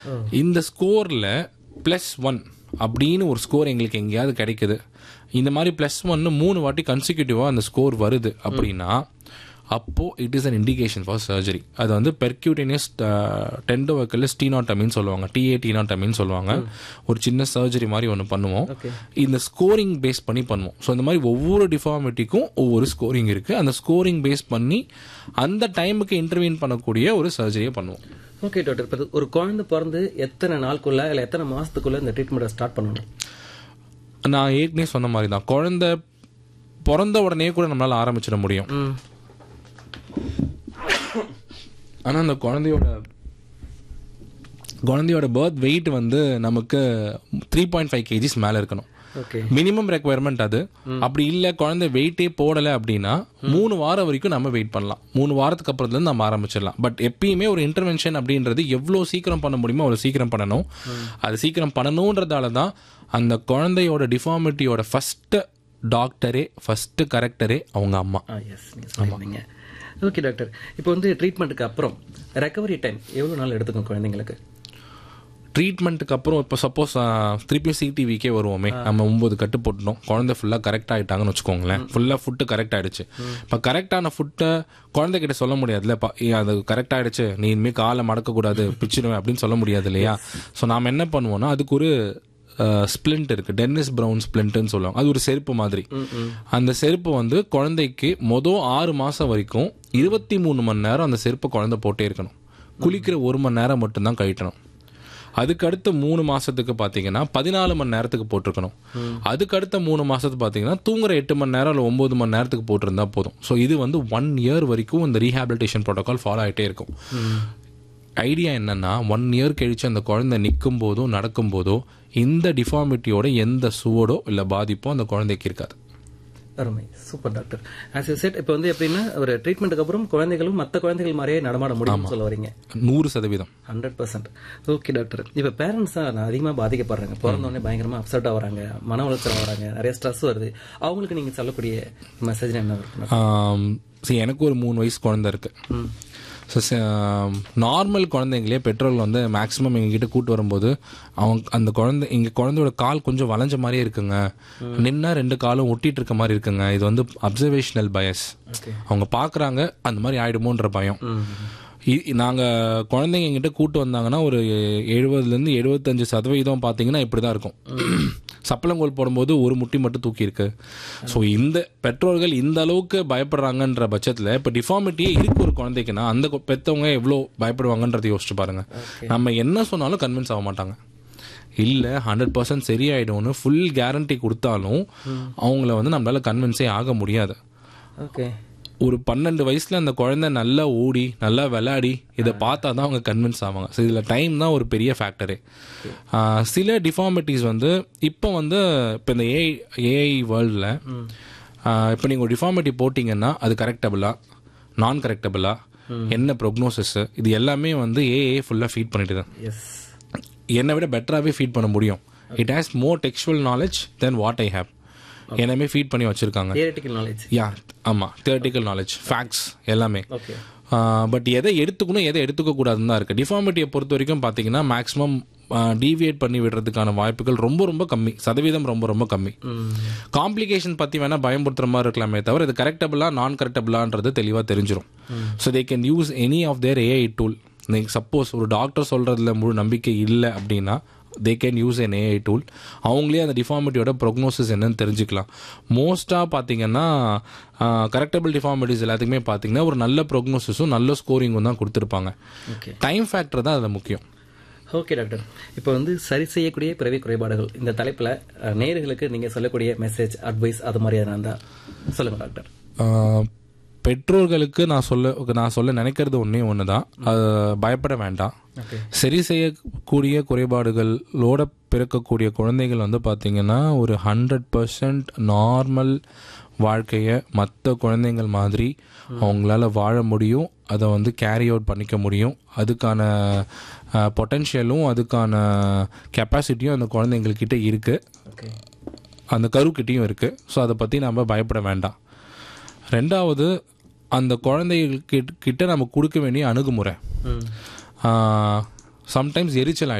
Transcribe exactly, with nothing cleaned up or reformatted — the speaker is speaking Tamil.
இந்த ஸ்கோரில் ப்ளஸ் ஒன் அப்படின்னு ஒரு ஸ்கோர் எங்களுக்கு எங்கேயாவது கிடைக்குது, இந்த மாதிரி ப்ளஸ் ஒன்னு மூணு வாட்டி கன்சிக்யூட்டிவாக அந்த ஸ்கோர் வருது அப்படின்னா அப்போது it is an indication for surgery. அது வந்து பெர்க்யூட்டேனியஸ் டெண்டோவெக்கல் ஸ்டீனாட்டமின்னு சொல்லுவாங்க, டிஏ டீனாட்டமின்னு சொல்லுவாங்க. ஒரு சின்ன சர்ஜரி மாதிரி ஒன்று பண்ணுவோம். இந்த ஸ்கோரிங் பேஸ் பண்ணி பண்ணுவோம். ஸோ இந்த மாதிரி ஒவ்வொரு டிஃபார்மிட்டிக்கும் ஒவ்வொரு ஸ்கோரிங் இருக்குது. அந்த ஸ்கோரிங் பேஸ் பண்ணி அந்த டைமுக்கு இன்டர்வீன் பண்ணக்கூடிய ஒரு சர்ஜரியை பண்ணுவோம். ஓகே டாக்டர், இப்போ ஒரு குழந்தை பிறந்து எத்தனை நாளுக்குள்ள இல்லை எத்தனை மாதத்துக்குள்ளே இந்த ட்ரீட்மெண்ட்டை ஸ்டார்ட் பண்ணணும்? நான் ஏற்கனவே சொன்ன மாதிரி தான், குழந்தை பிறந்த உடனே கூட நம்மளால் ஆரம்பிச்சிட முடியும். ஆனால் அந்த குழந்தையோட குழந்தையோட பர்த் வெயிட் வந்து நமக்கு த்ரீ பாயிண்ட் ஃபைவ் கேஜிஸ் மேலே இருக்கணும். மினிமம் ரெக்குவயர்மெண்ட் அது. அப்படி இல்லை குழந்தை வெயிட்டே போடலை அப்படின்னா மூணு வாரம் வரைக்கும் நம்ம வெயிட் பண்ணலாம். மூணு வாரத்துக்கு அப்புறத்துலேருந்து நம்ம ஆரம்பிச்சிடலாம். பட் எப்பயுமே ஒரு இன்டர்வென்ஷன் அப்படின்றது எவ்வளோ சீக்கிரம் பண்ண முடியுமோ அவ்வளோ சீக்கிரம் பண்ணணும். அது சீக்கிரம் பண்ணணுன்றதால தான் அந்த குழந்தையோட டிஃபார்மிட்டியோட ஃபஸ்ட்டு டாக்டரே ஃபஸ்ட்டு கரெக்டரே அவங்க அம்மா. ஆமாங்க. ஓகே டாக்டர், இப்போ வந்து ட்ரீட்மெண்ட்டுக்கு அப்புறம் ரெக்கவரி டைம் எவ்வளோ நாள் எடுத்துக்கும் குழந்தைங்களுக்கு? ட்ரீட்மெண்ட்டுக்கு அப்புறம் இப்போ சப்போஸ் திருப்பி சிடிவிக்கே வருவோமே, நம்ம ஒம்பது கட்டு போட்டோம், குழந்தை ஃபுல்லாக கரெக்ட் ஆகிட்டாங்கன்னு வச்சுக்கோங்களேன், ஃபுல்லாக ஃபுட்டு கரெக்ட் ஆகிடுச்சு. இப்போ கரெக்டான ஃபுட்டை குழந்தைகிட்ட சொல்ல முடியாதுல்ல, அது கரெக்ட் ஆகிடுச்சு நீ இனிமேல் காலை மடக்கக்கூடாது பிச்சிடுவேன் அப்படின்னு சொல்ல முடியாது இல்லையா. ஸோ நாம் என்ன பண்ணுவோம்னா அதுக்கு ஒரு ஸ்பிளிண்ட் இருக்குது, டென்னிஸ் ப்ரவுன் ஸ்பிளிண்ட்டுன்னு சொல்லுவாங்க. அது ஒரு செருப்பு மாதிரி. அந்த செருப்பு வந்து குழந்தைக்கு மொதல் ஆறு மாதம் வரைக்கும் இருபத்தி மூணு மணி நேரம் அந்த செருப்பை குழந்தை போட்டே இருக்கணும். குளிக்கிற ஒரு மணி நேரம் மட்டும்தான் கழட்டணும். அதுக்கடுத்த மூணு மாதத்துக்கு பார்த்தீங்கன்னா பதினாலு மணி நேரத்துக்கு போட்டிருக்கணும். அதுக்கடுத்த மூணு மாதத்துக்கு பார்த்தீங்கன்னா தூங்குற எட்டு மணி நேரம் இல்லை ஒம்பது மணி நேரத்துக்கு போட்டிருந்தா போதும். ஸோ இது வந்து ஒன் இயர் வரைக்கும் இந்த ரீஹாபிலிட்டேஷன் ப்ரோட்டோகால் ஃபாலோ ஆகிட்டே இருக்கும். ஐடியா என்னன்னா ஒன் இயர் கழிச்சு அந்த குழந்தை நிற்கும் போதோ நடக்கும் போதோ இந்த டிஃபார்மிட்டியோட எந்த சுவடோ இல்லை பாதிப்போ அந்த குழந்தைக்கு இருக்காது. அருமை, super doctor. As you said, இப்போ வந்து எப்படின்னா ஒரு ட்ரீட்மெண்ட்டுக்கு அப்புறம் குழந்தைகளும் மற்ற குழந்தைகள் மாதிரியே நடமாட முடியும் சொல்ல வரீங்க? நூறு சதவீதம் ஹண்ட்ரட் பர்சன்ட். ஓகே டாக்டர், இப்போ பேரண்ட்ஸ் தான் அதிகமாக பாதிக்கப்படுறாங்க. பிறந்தோடனே பயங்கரமாக அப்செட் ஆகிறாங்க, மன உளைச்சல் ஆகிறாங்க, நிறைய ஸ்ட்ரெஸ் வருது. அவங்களுக்கு நீங்கள் சொல்லக்கூடிய மெசேஜ் என்ன இருக்கு? சரி, எனக்கு ஒரு மூணு வயசு குழந்தை இருக்கு. ஸோ நார்மல் குழந்தைங்களே பெற்றோர்கள் வந்து மேக்ஸிமம் எங்ககிட்ட கூட்டு வரும்போது அவங்க அந்த குழந்தை எங்கள் குழந்தையோட கால் கொஞ்சம் வளைஞ்ச மாதிரியே இருக்குங்க, நின்னா ரெண்டு காலும் ஒட்டிட்டு இருக்க மாதிரி இருக்குங்க, இது வந்து அப்சர்வேஷனல் பயஸ், அவங்க பார்க்குறாங்க அந்த மாதிரி ஆகிடுமோன்ற பயம். நாங்கள் குழந்தைங்க எங்கிட்ட கூட்டு வந்தாங்கன்னா ஒரு எழுபதுலேருந்து எழுபத்தஞ்சு சதவீதம் பார்த்தீங்கன்னா இப்படி தான் இருக்கும். சப்பளங்கோல் போடும்போது ஒரு முட்டி மட்டும் தூக்கி இருக்கு. ஸோ இந்த பெற்றோர்கள் இந்த அளவுக்கு பயப்படுறாங்கன்ற பட்சத்தில் இப்போ டிஃபார்மிட்டியே இருக்கு ஒரு குழந்தைக்குன்னா அந்த பெற்றவங்க எவ்வளோ பயப்படுவாங்கன்றதை யோசிச்சு பாருங்க. நம்ம என்ன சொன்னாலும் கன்வின்ஸ் ஆக மாட்டாங்க. இல்லை ஹண்ட்ரட் பர்சன்ட் சரியாயிடும்னு ஃபுல் கேரண்டி கொடுத்தாலும் அவங்கள வந்து நம்மளால கன்வின்ஸே ஆக முடியாது. ஓகே, ஒரு பன்னெண்டு வயசுல அந்த குழந்தை நல்லா ஓடி நல்லா விளையாடி இதை பார்த்தா தான் அவங்க கன்வின்ஸ் ஆவாங்க. ஸோ இதில் டைம் தான் ஒரு பெரிய ஃபேக்டரு. சில டிஃபார்மிட்டிஸ் வந்து இப்போ வந்து இப்போ இந்த ஏஐ ஏஐ வேர்ல்டில் இப்போ நீங்கள் ஒரு டிஃபார்மிட்டி போட்டிங்கன்னா அது கரெக்டபிளா நான் கரெக்டபிளா என்ன ப்ரொக்னோசிஸ் இது எல்லாமே வந்து ஏஐ ஃபுல்லாக ஃபீட் பண்ணிட்டு தான் என்னை விட பெட்டராகவே ஃபீட் பண்ண முடியும். It has more textual knowledge then what I have. எல்லாமே ஃபீட் பண்ணி வச்சுருக்காங்க. யா ஆமாம், தியரட்டிக்கல் நாலேஜ், ஃபேக்ட்ஸ் எல்லாமே. பட் எதை எடுத்துக்கணும் எதை எடுத்துக்கக்கூடாதுன்னு தான் இருக்குது. டிஃபார்மிட்டியை பொறுத்த வரைக்கும் பார்த்தீங்கன்னா மேக்ஸிமம் டீவியேட் பண்ணி விடுறதுக்கான வாய்ப்புகள் ரொம்ப ரொம்ப கம்மி, சதவீதம் ரொம்ப ரொம்ப கம்மி. காம்ப்ளிகேஷன் பற்றி வேணால் பயன்படுத்துகிற மாதிரி இருக்கலாமே தவிர இது கரெக்டபிளா நான் கரெக்டபிளான்றது தெளிவாக தெரிஞ்சிடும். So they can use any of their AI tool. நீங்கள் சப்போஸ் ஒரு டாக்டர் சொல்கிறதுல முழு நம்பிக்கை இல்லை அப்படின்னா they can use an AI tool. அவங்களே அந்த டிஃபார்மிட்டியோட ப்ரொக்னோசிஸ் என்னன்னு தெரிஞ்சுக்கலாம். மோஸ்ட்டாக பார்த்தீங்கன்னா கரெக்டபிள் டிஃபார்மிட்டிஸ் எல்லாத்துக்குமே பார்த்தீங்கன்னா ஒரு நல்ல ப்ரொக்னோசிஸும் நல்ல ஸ்கோரிங்கும் தான் கொடுத்துருப்பாங்க. டைம் ஃபேக்டர் தான் அதில் முக்கியம். ஓகே டாக்டர், இப்போ வந்து சரி செய்யக்கூடிய பிறவி குறைபாடுகள் இந்த தலைப்பில் நேயர்களுக்கு நீங்கள் சொல்லக்கூடிய மெசேஜ், அட்வைஸ் அது மாதிரியான இருந்தால் சொல்லுங்கள் டாக்டர். பெற்றோர்களுக்கு நான் சொல்ல நான் சொல்ல நினைக்கிறது ஒன்றே ஒன்று தான், அது பயப்பட வேண்டாம். சரி செய்யக்கூடிய குறைபாடுகளோட பிறக்கக்கூடிய குழந்தைகள் வந்து பார்த்திங்கன்னா ஒரு ஹண்ட்ரட் பர்சன்ட் நார்மல் வாழ்க்கையை மற்ற குழந்தைங்கள் மாதிரி அவங்களால வாழ முடியும், அதை வந்து கேரி அவுட் பண்ணிக்க முடியும். அதுக்கான பொட்டென்ஷியலும் அதுக்கான கெப்பாசிட்டியும் அந்த குழந்தைங்கள்கிட்ட இருக்குது, அந்த கருக்கிட்டையும் இருக்குது. ஸோ அதை பற்றி நம்ம பயப்பட வேண்டாம். ரெண்டாவது, அந்த குழந்தைகிட்ட நம்ம கொடுக்க வேண்டிய அணுகுமுறை. சம்டைம்ஸ் எரிச்சல்